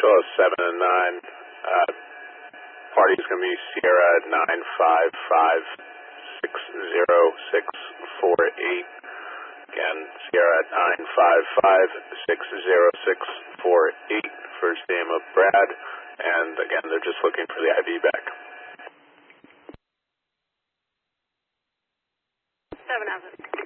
7 and 9. Party is going to be Sierra 955-60648. Again, Sierra 955-60648. First name of Brad. And again, they're just looking for the IV back. 7,000.